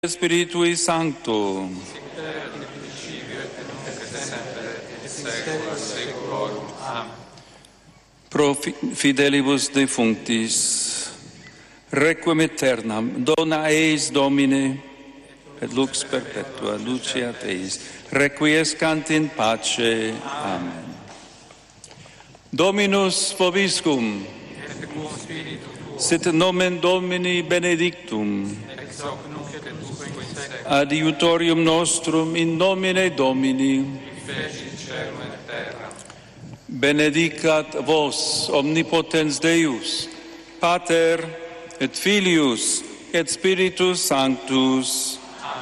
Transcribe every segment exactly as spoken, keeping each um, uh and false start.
Spiritui Sancto. Pro fidelibus defunctis, requiem aeternam, dona eis Domine, et lux perpetua, luceat eis, requiescant in pace. Amen. Dominus vobiscum, sit nomen Domini benedictum, adiutorium nostrum in nomine Domini, benedicat vos omnipotens Deus, Pater et Filius et Spiritus Sanctus.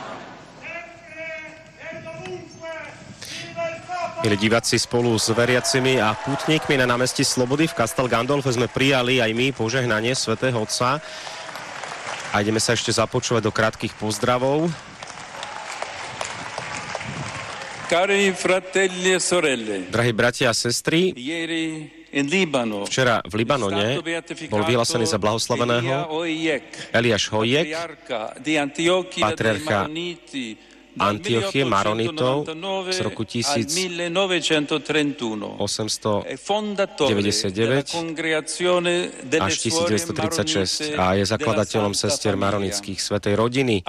Milí diváci, spolu s veriacimi a pútnikmi na námestí Slobody v Castel Gandolfe sme prijali aj my požehnanie svätého Otca a ideme sa ešte započúvať do krátkych pozdravov. Cari fratelli e sorelle, Drahí bratia a sestry, včera v Libanone bol vyhlásený za blahoslaveného Eliáš Hojek, patriarcha Antiochie Maronitov z roku tisícosemstodeväťdesiatdeväť až tisícdeväťstotridsaťšesť a je zakladateľom sestier maronických svätej rodiny.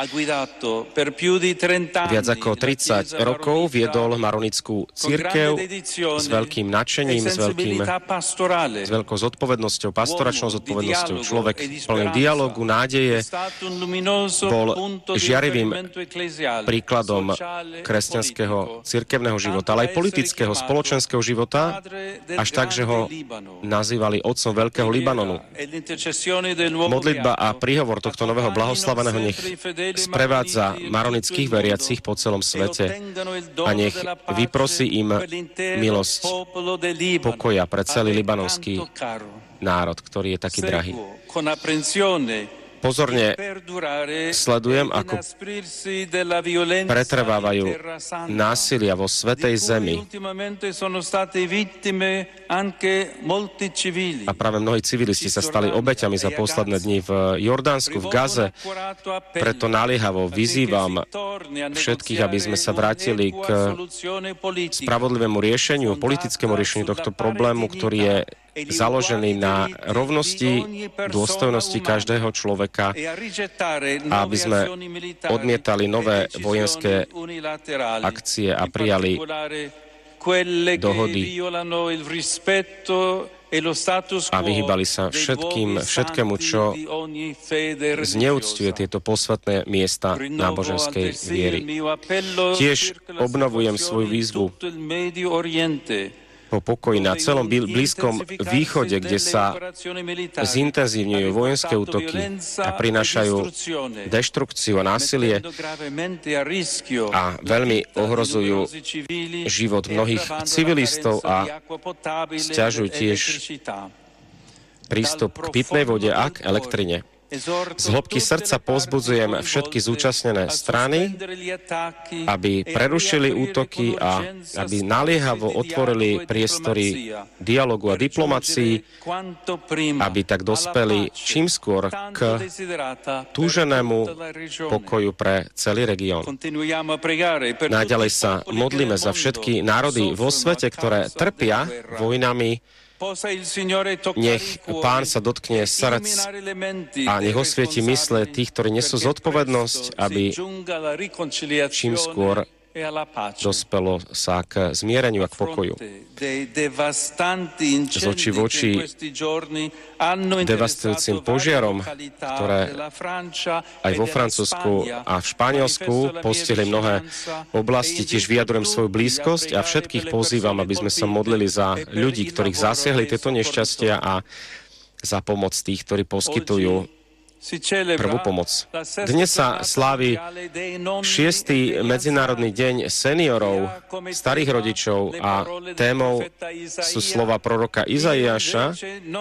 Viac ako tridsať rokov viedol maronickú cirkev s veľkým nadšením, s, veľkým, s veľkou zodpovednosťou, pastoračnou zodpovednosťou. Človek plný dialógu, nádeje, bol žiarivým príkladom kresťanského cirkevného života, ale aj politického, spoločenského života, až tak, že ho nazývali otcom Veľkého Libanonu. Modlitba a príhovor tohto nového blahoslaveného nech sprevádza maronických veriacich po celom svete a nech vyprosí im milosť pokoja pre celý libanonský národ, ktorý je taký drahý. Pozorne sledujem, ako pretrvávajú násilia vo svätej zemi. A práve mnohí civilisti sa stali obeťami za posledné dni v Jordánsku, v Gaze. Preto naliehavo vyzývam všetkých, aby sme sa vrátili k spravodlivému riešeniu, politickému riešeniu tohto problému, ktorý je založený na rovnosti, dôstojnosti každého človeka, a aby sme odmietali nové vojenské akcie a prijali dohody a vyhýbali sa všetkým, všetkému, čo zneúcťuje tieto posvätné miesta náboženskej viery. Tiež obnovujem svoju výzvu po pokoji na celom Blízkom východe, kde sa zintenzívňujú vojenské útoky a prinášajú deštrukciu a násilie a veľmi ohrozujú život mnohých civilistov a sťažujú tiež prístup k pitnej vode a k elektrine. Z hĺbky srdca povzbudzujem všetky zúčastnené strany, aby prerušili útoky a aby naliehavo otvorili priestory dialogu a diplomácii, aby tak dospeli čím skôr k túženému pokoju pre celý región. Naďalej sa modlíme za všetky národy vo svete, ktoré trpia vojnami. Nech Pán sa dotkne srdc a nech osvieti mysle tých, ktorí nesú zodpovednosť, aby čím skôr dospelo sa k zmiereniu a k pokoju. Z očí v oči devastujúcim požiarom, ktoré aj vo Francúzsku a v Španielsku postihli mnohé oblasti, tiež vyjadrujem svoju blízkosť a všetkých pozývam, aby sme sa modlili za ľudí, ktorých zasiahli tieto nešťastia a za pomoc tých, ktorí poskytujú prvú pomoc. Dnes sa slávi šiesty Medzinárodný deň seniorov, starých rodičov a témou sú slova proroka Izaiáša.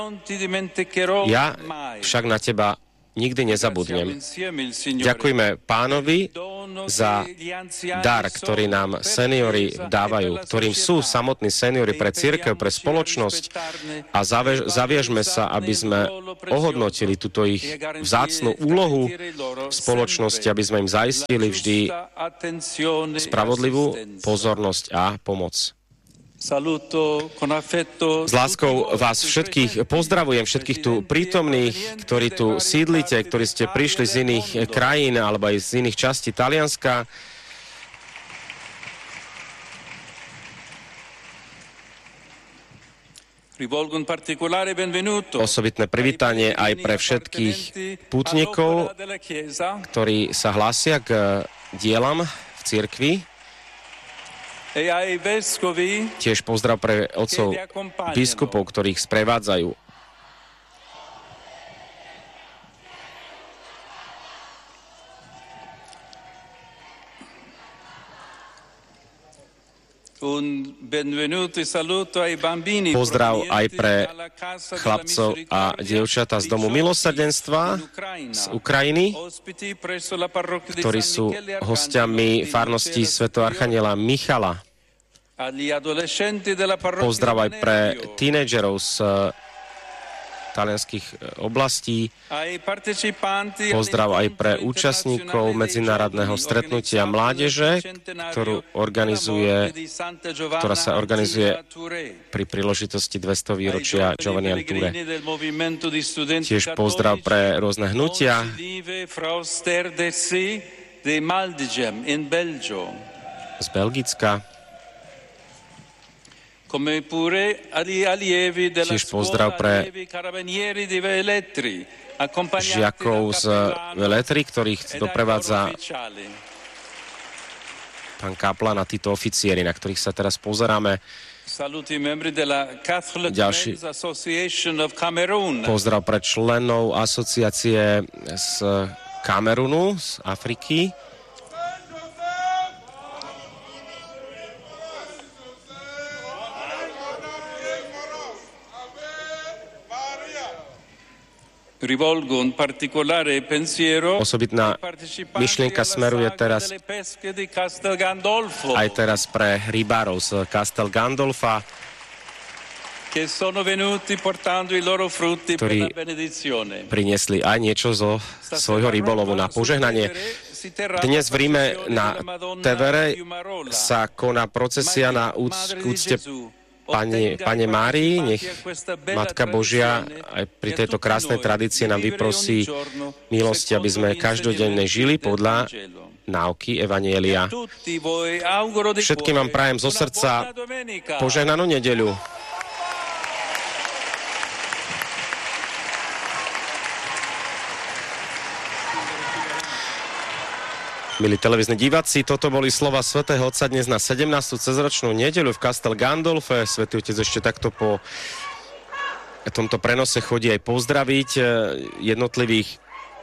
Ja však na teba nikdy nezabudnem. Ďakujme Pánovi za dar, ktorý nám seniori dávajú, ktorým sú samotní seniori pre cirkev, pre spoločnosť a zaviež, zaviežme sa, aby sme ohodnotili túto ich vzácnu úlohu v spoločnosti, aby sme im zaistili vždy spravodlivú pozornosť a pomoc. S láskou vás všetkých pozdravujem, všetkých tu prítomných, ktorí tu sídlite, ktorí ste prišli z iných krajín alebo aj z iných častí Talianska. Osobitné privítanie aj pre všetkých pútnikov, ktorí sa hlásia k dielam v cirkvi. Tiež pozdrav pre otcov biskupov, ktorých sprevádzajú. Pozdrav aj pre chlapcov a dievčatá z Domu milosrdenstva z Ukrajiny, ktorí sú hostiami farnosti svätého archaniela Michala. Pozdrav aj pre tínedžerov z talianských oblastí. Pozdrav aj pre účastníkov medzinárodného stretnutia mládeže, ktorú organizuje, ktorá sa organizuje pri príležitosti dvesto výročia Giovanni Anture. Tiež pozdrav pre rôzne hnutia z Belgicka. Tiež pozdrav pre žiakov z Veletri, ktorých doprevádza pán kaplan a títo oficieri, na ktorých sa teraz pozeráme. Ďalší pozdrav pre členov asociácie z Kamerunu, z Afriky. Osobitná myšlienka smeruje teraz aj teraz pre rybárov z Castel Gandolfa, ktorí priniesli aj niečo zo svojho rybolovu na požehnanie. Dnes v Ríme na Tevere sa koná procesia na úcte Pane, Pane Márii, nech Matka Božia aj pri tejto krásnej tradícii nám vyprosí milosti, aby sme každodenne žili podľa náuky Evanjelia. Všetkým vám prajem zo srdca požehnanú nedeľu. Milí televízni diváci, toto boli slova svätého Otca dnes na sedemnástu cezročnú nedeľu v Castel Gandolfe. Svätý Otec ešte takto po tomto prenose chodí aj pozdraviť jednotlivých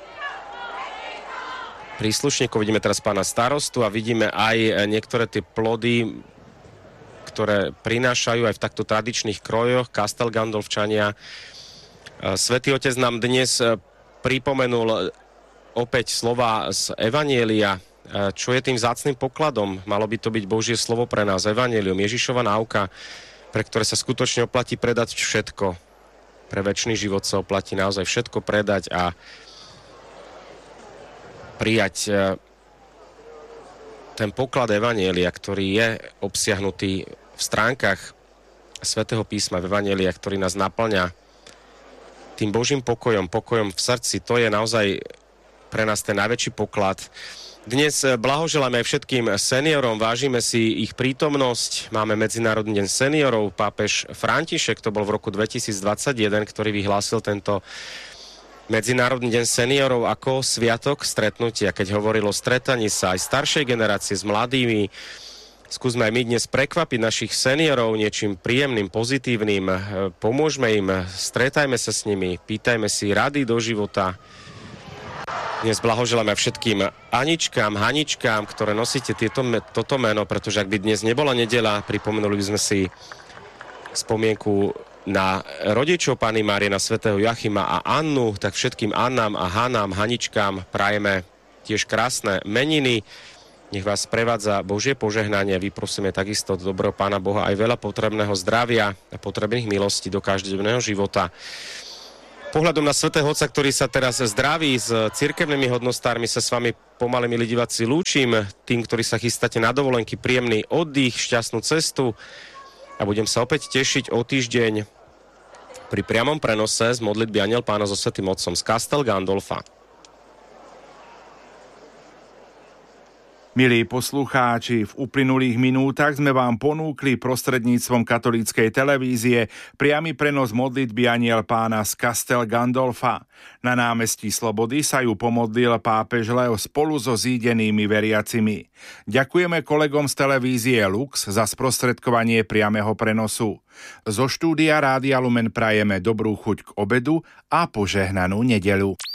príslušníkov. Vidíme teraz pána starostu a vidíme aj niektoré tie plody, ktoré prinášajú aj v takto tradičných krojoch Castel Gandolfčania. Svätý Otec nám dnes pripomenul opäť slova z Evanjelia, čo je tým vzácnym pokladom. Malo by to byť Božie slovo pre nás, Evanjelium, Ježišova náuka, pre ktoré sa skutočne oplatí predať všetko. Pre večný život sa oplatí naozaj všetko predať a prijať ten poklad Evanjelia, ktorý je obsiahnutý v stránkach Svätého písma, Evanjelia, ktorý nás naplňa tým Božím pokojom, pokojom v srdci. To je naozaj pre nás ten najväčší poklad. Dnes blahoželáme aj všetkým seniorom, vážime si ich prítomnosť. Máme Medzinárodný deň seniorov. Pápež František, to bol v roku dvetisícdvadsaťjeden, ktorý vyhlásil tento Medzinárodný deň seniorov ako sviatok stretnutia. Keď hovoril o stretaní sa aj staršej generácie s mladými, skúsme aj my dnes prekvapiť našich seniorov niečím príjemným, pozitívnym. Pomôžme im, stretajme sa s nimi, pýtajme si rady do života. Dnes blahoželáme všetkým Aničkám, Haničkám, ktoré nosíte tieto, toto meno, pretože ak by dnes nebola nedeľa, pripomenuli by sme si spomienku na rodičov Panny Márie, na svätého Joachima a Annu, tak všetkým Annám a Hanám, Haničkám prajeme tiež krásne meniny. Nech vás prevádza Božie požehnanie. Vyprosíme takisto od dobrého Pána Boha aj veľa potrebného zdravia a potrebných milostí do každodenného života. Pohľadom na svätého Otca, ktorý sa teraz zdraví s cirkevnými hodnostármi, sa s vami pomaly, milí diváci, lúčim. Tým, ktorí sa chystáte na dovolenky, príjemný oddych, šťastnú cestu a budem sa opäť tešiť o týždeň pri priamom prenose z modlitby Anjel Pána so svätým Otcom z Castel Gandolfa. Milí poslucháči, v uplynulých minútach sme vám ponúkli prostredníctvom katolíckej televízie priamy prenos modlitby Anjel Pána z Castel Gandolfa. Na námestí Slobody sa ju pomodlil pápež Leo spolu so zídenými veriacimi. Ďakujeme kolegom z televízie Lux za sprostredkovanie priameho prenosu. Zo štúdia Rádia Lumen prajeme dobrú chuť k obedu a požehnanú nedeľu.